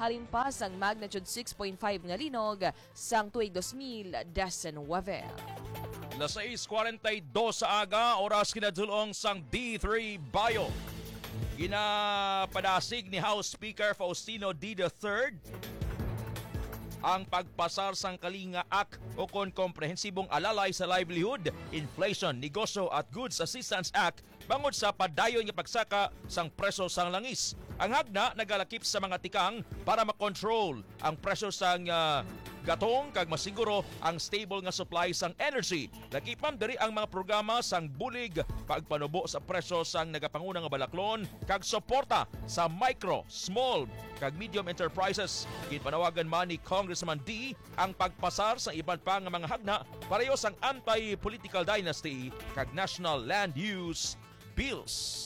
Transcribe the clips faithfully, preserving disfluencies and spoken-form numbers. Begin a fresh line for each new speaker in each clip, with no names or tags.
halin pa sang magnitude six point five nga linog sang tuig two thousand nineteen.
Las sais kuwarenta y dos sa aga, oras kinadulong sang D three Bayo. Ginapadasig ni House Speaker Faustino D. the third ang pagpasar sang Kalinga Act o kon komprehensibong alalay sa livelihood, inflation, negosyo at goods assistance act bangod sa padayon nga pagsaka sang presyo sang langis. Ang hagna nagalakip sa mga tikang para makontrol ang presyo sang uh, gatong kag masiguro ang stable nga supply sang energy. Lakipam diri ang mga programa sang bulig, pagpanubo sa presyo sang nagapanguna nga balaklon kag suporta sa micro, small kag medium enterprises. Ginpanawagan man ni Congressman D ang pagpasar sa iban pa nga mga hagna pareho sang anti-political dynasty kag national land use bills.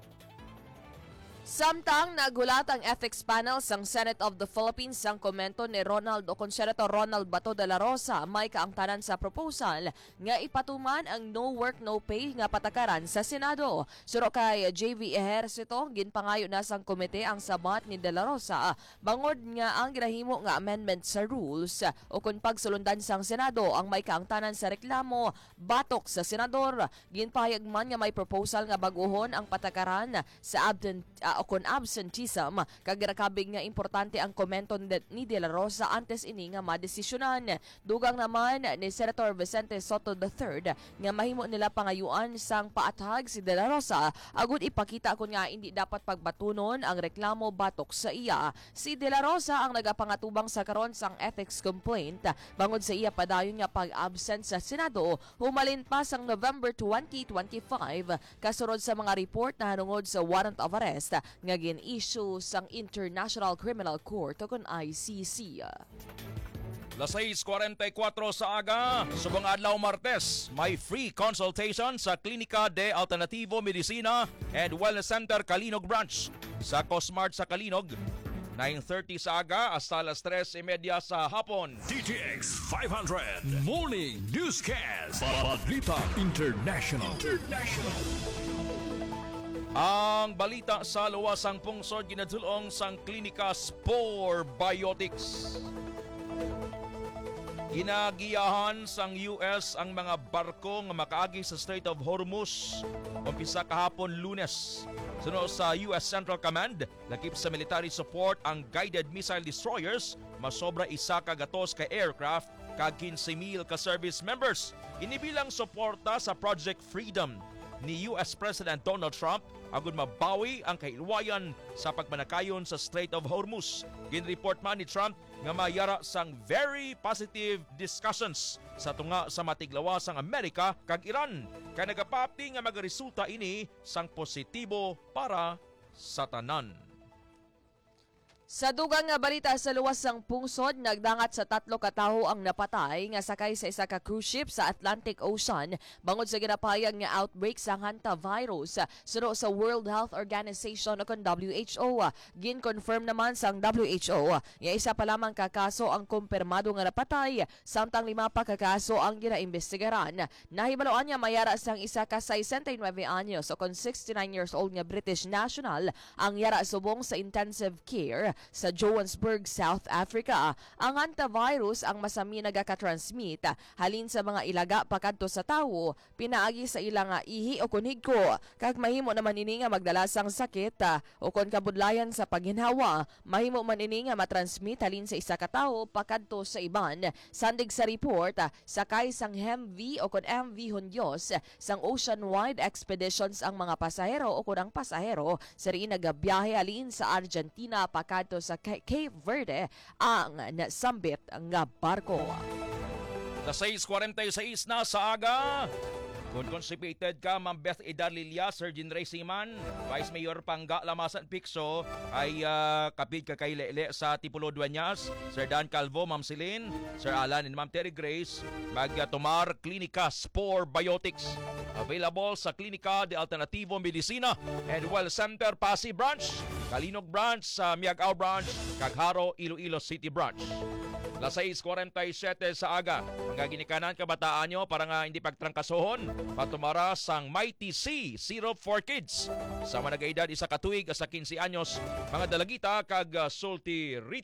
Samtang nagulat ang ethics panel sang Senate of the Philippines sang komento ni Ronald o Conservator Ronald Bato de la Rosa may kaangtanan sa proposal nga ipatuman ang no work no pay nga patakaran sa Senado. Suro kay J V Ejercito, ginpangayo na sang komite ang sabat ni de la Rosa bangod nga ang ginahimo nga amendment sa rules o kung pagsulundan sang Senado ang may kaangtanan sa reklamo batok sa senador. Ginpahayag man nga may proposal nga baguhon ang patakaran sa absent uh, o kon absenteeism kag rakabig nga importante ang komento ni De La Rosa antes ini nga madesisyonan. Dugang naman ni Senator Vicente Soto the third nga mahimo nila pangayuan sang paatag si De La Rosa agud ipakita kun nga hindi dapat pagbatunon ang reklamo batok sa iya. Si De La Rosa ang nagapangatubang sa karon sang ethics complaint bangod sa iya padayon nga pag-absent sa Senado humalin pa sang November twenty twenty-five kasurod sa mga report na hanungod sa warrant of arrest nga gin-issue sang International Criminal Court o kon I C C.
Las sais kuwarenta y kuwatro sa aga, subong adlaw Martes, may free consultation sa Klinika de Alternativo Medicina and Wellness Center Kalinog Branch sa Cosmart sa Kalinog. nine thirty sa aga hasta alas tres y media sa hapon.
D T X five hundred Morning Newscast. Balita International. International.
Ang balita sa luwasang pungsod ginadulong sang Klinika Spore Biotics. Ginagiyahan sang U S ang mga barko nga makaagi sa Strait of Hormuz umpisa kahapon Lunes. Sunod sa U S Central Command, lakip sa military support ang guided missile destroyers, masobra isa ka gatos ka aircraft kag fifteen thousand ka service members. Inibilang suporta sa Project Freedom ni U S President Donald Trump agud mabawi ang kailwayan sa pagmanakayon sa Strait of Hormuz. Ginreport man ni Trump nga mayara sang very positive discussions sa tunga sa matiglawas sang Amerika kag Iran kay nagapapti nga magaresulta ini sang positibo para sa tanan.
Sa dugang nga balita sa luwas sang pungsod, nagdangat sa tatlo ka tawo ang napatay nga sakay sa isa ka cruise ship sa Atlantic Ocean bangod sa ginapahayag nga outbreak sa hantavirus. Suro sa World Health Organization o kon W H O, gin-confirm naman sang W H O nga isa pa lamang ka kaso ang kumpirmado nga napatay samtang lima pa ka kaso ang ginaimbestigaran. Nahibaloan nga mayara sang isa ka sixty-nine anyos o kon sixty-nine years old nga British national ang yara subong sa intensive care sa Johannesburg, South Africa. Ang hantavirus ang masami nagaka-transmit halin sa mga ilaga pakadto sa tawo, pinaagi sa ilang ihi o kunhigko. Kag mahimo naman ini nga magdala sang sakit o kon kabudlayan sa paghinhawa, mahimo man ini nga matransmit halin sa isa ka tawo pakadto sa iban. Sandig sa report, sakay sang H E M V o kon M V Hondios sang ocean-wide expeditions ang mga pasahero o kon ang pasahero sa riin nagabiyahe halin sa Argentina pakadto sa Cape Verde ang nasambit nga barko.
Las sais kuwarenta y sais na sa aga. Kung constipated ka, Ma'am Beth Edar Lilia, Surgeon Ray Siman, Vice Mayor Pangga Lamasan Picso, ay uh, kapit ka kay Lele sa Tipulo Dueñas, Sir Dan Calvo, Ma'am Celine, Sir Alan and Ma'am Terry Grace, Magtumar Klinika Spore Biotics. Available sa Klinika de Alternativo Medicina and Well Center Pasig Branch, Kalinog Branch, sa Miagao Branch, Cagharo, Iloilo City Branch. Las sais kuwarenta y siyete sa aga. Mga ginikanan kabataan nyo para nga hindi pagtrangkasohon patumara sang Mighty C Syrup for Kids. Sa mga nag-edad isa katuig sa fifteen anyos, mga dalagita kag uh, sulti